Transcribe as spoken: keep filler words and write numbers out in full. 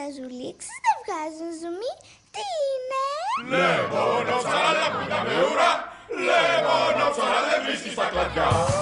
τα ζουλίξεις δεν βγάζουν ζουμί. Τι είναι? Λεμόνο ψαρά δεν πουλάμε ουρά. Λεμόνο ψαρά δεν βρίσκεις τα κλαδιά.